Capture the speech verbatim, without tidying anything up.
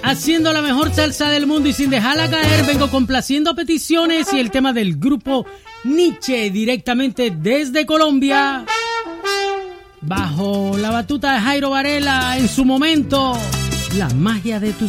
haciendo la mejor salsa del mundo y sin dejarla caer, vengo complaciendo peticiones y el tema del grupo Nietzsche directamente desde Colombia, bajo la batuta de Jairo Varela en su momento, La magia de tus